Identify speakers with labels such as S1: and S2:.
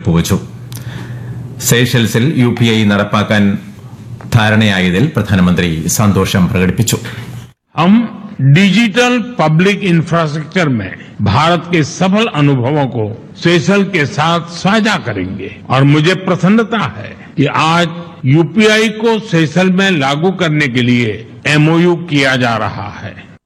S1: ഒപ്പുവച്ചു. സേഷൽസിൽ UPI നടപ്പാക്കാൻ ധാരണയായതിൽ പ്രധാനമന്ത്രി സന്തോഷം പ്രകടിപ്പിച്ചു.
S2: हम डिजिटल पब्लिक इंफ्रास्ट्रक्चर में भारत के सफल अनुभवों को सेशल के साथ साझा करेंगे और मुझे प्रसन्नता है कि आज UPI को सेशल में लागू करने के लिए MOU किया जा रहा है.